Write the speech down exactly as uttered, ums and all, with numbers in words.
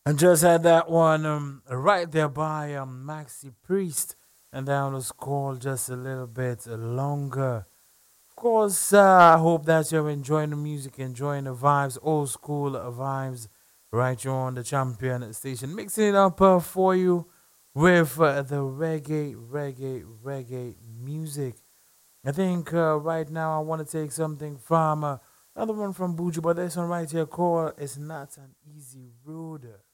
I just had that one um, right there by um, Maxi Priest, and that one was called Just a Little Bit Longer. Of course, uh, I hope that you're enjoying the music, enjoying the vibes, old school vibes, right here on the Champion Station. Mixing it up uh, for you with uh, the reggae, reggae, reggae music. I think uh, right now I want to take something from uh, another one from Buju, but this one right here called It's Not an Easy Road.